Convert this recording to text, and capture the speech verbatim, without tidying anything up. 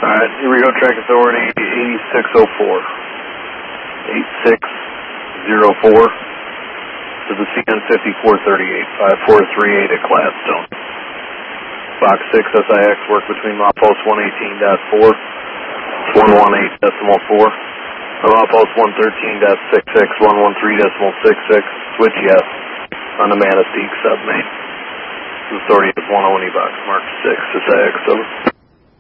Alright, here we go, Track Authority eighty-six oh four. eighty-six oh four to the C N fifty-four thirty-eight, five four three eight at Gladstone. Box six S I X work between milepost one eighteen point four, one eighteen decimal four, and milepost one thirteen point six six, one thirteen decimal six six, switch yes on the Manistee submain. Authority is one oh box, mark six S I X over.